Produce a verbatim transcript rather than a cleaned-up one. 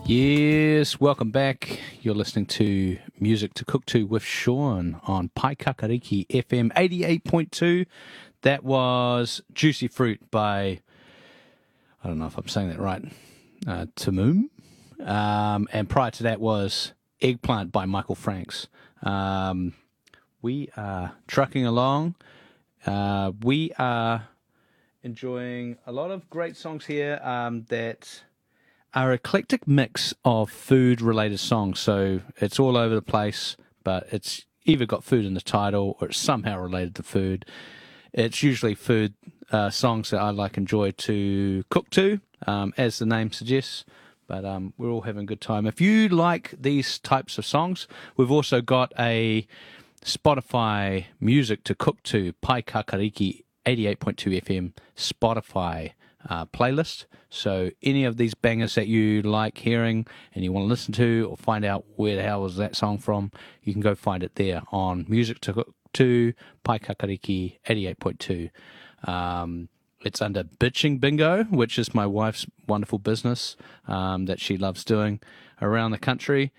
Yes, welcome back. You're listening to Music to Cook To with Sean on Paikakariki F M eighty-eight point two. That was Juicy Fruit by, I don't know if I'm saying that right, uh, Tamoom. Um, and prior to that was Eggplant by Michael Franks. Um, we are trucking along. Uh, we are enjoying a lot of great songs here um, that are eclectic mix of food-related songs. So it's all over the place, but it's either got food in the title or it's somehow related to food. It's usually food uh, songs that I like enjoy to cook to, um, as the name suggests. But um, we're all having a good time. If you like these types of songs, we've also got a Spotify Music to Cook To, Paikakariki eighty-eight point two F M Spotify uh, playlist. So any of these bangers that you like hearing and you want to listen to or find out where the hell was that song from, you can go find it there on Music to Cook To, Paikakariki eighty-eight point two. Um, it's under Bitching Bingo, which is my wife's wonderful business um, that she loves doing around the country.